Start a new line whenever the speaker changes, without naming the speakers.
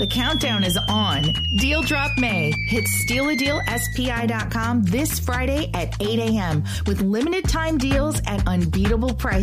The countdown is on. Deal Drop May. Hit stealadealspi.com this Friday at 8 a.m. with limited time deals at unbeatable prices.